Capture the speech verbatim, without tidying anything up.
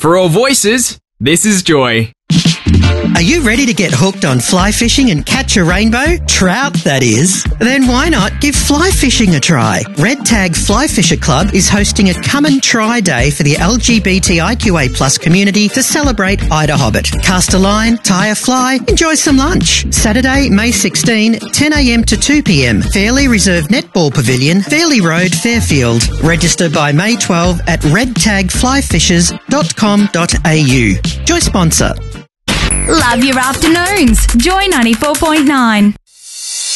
For all voices, this is Joy. Are you ready to get hooked on fly fishing and catch a rainbow? Trout, that is. Then why not give fly fishing a try? Red Tag Fly Fisher Club is hosting a come and try day for the L G B T I Q A plus community to celebrate Ida Hobbit. Cast a line, tie a fly, enjoy some lunch. Saturday, May sixteenth, ten a m to two p m. Fairley Reserve Netball Pavilion, Fairley Road, Fairfield. Register by May twelfth at red tag fly fishers dot com dot a u. Joy sponsor. Love your afternoons. Joy ninety-four point nine.